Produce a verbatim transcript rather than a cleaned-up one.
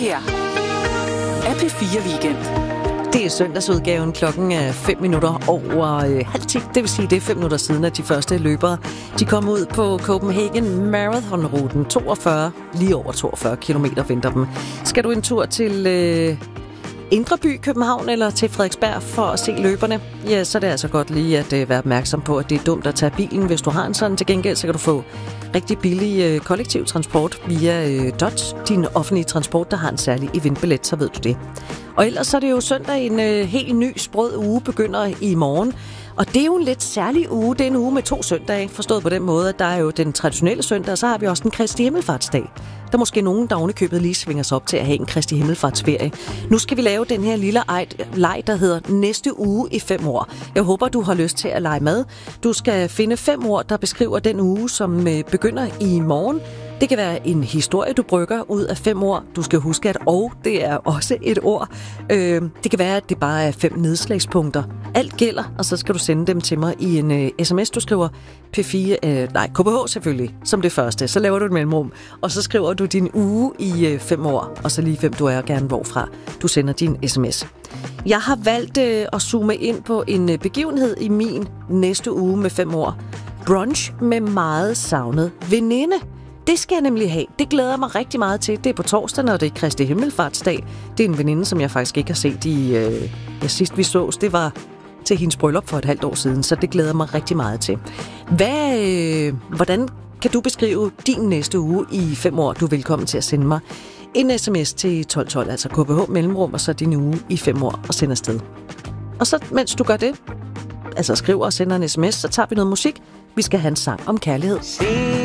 her er P fire Weekend. Det er søndagsudgaven. Klokken er fem minutter over øh, halv ti. Det vil sige, det er fem minutter siden, at de første løbere de kom ud på Copenhagen Marathon-ruten. toogfyrre, lige over toogfyrre kilometer venter dem. Skal du en tur til øh, Indre By, København eller til Frederiksberg for at se løberne? Ja, så er det altså godt lige at øh, være opmærksom på, at det er dumt at tage bilen, hvis du har en sådan. Til gengæld, så kan du få rigtig billig øh, kollektiv transport via øh, Dodge, din offentlige transport, der har en særlig eventbillet, så ved du det. Og ellers så er det jo søndag, en øh, helt ny sprød uge begynder i morgen. Og det er jo en lidt særlig uge. Det er en uge med to søndage, forstået på den måde, at der er jo den traditionelle søndag, og så har vi også den Kristi Himmelfartsdag. Der er måske nogen, der ovenikøbet lige svinger sig op til at have en Kristi Himmelfartsferie. Nu skal vi lave den her lille leg, der hedder næste uge i fem år. Jeg håber, du har lyst til at lege med. Du skal finde fem ord, der beskriver den uge, som begynder i morgen. Det kan være en historie, du brygger ud af fem ord. Du skal huske, at og det er også et ord. Øh, det kan være, at det bare er fem nedslagspunkter. Alt gælder, og så skal du sende dem til mig i en uh, sms. Du skriver P fire, øh, nej, K B H selvfølgelig, som det første. Så laver du et mellemrum, og så skriver du din uge i uh, fem år, og så lige fem, du er gerne hvorfra. Du sender din sms. Jeg har valgt uh, at zoome ind på en uh, begivenhed i min næste uge med fem år. Brunch med meget savnet veninde. Det skal jeg nemlig have. Det glæder jeg mig rigtig meget til. Det er på torsdag, når det er Kristi Himmelfartsdag. Det er en veninde, som jeg faktisk ikke har set i... Øh, ja, sidst vi sås, det var til hendes bryllup for et halvt år siden, så det glæder jeg mig rigtig meget til. Hvad, øh, hvordan kan du beskrive din næste uge i fem år? Du er velkommen til at sende mig en sms til tolv tolv, altså K B H mellemrum, og så din uge i fem år, og send afsted. Og så, mens du gør det, altså skriver og sender en sms, så tager vi noget musik. Vi skal have en sang om kærlighed.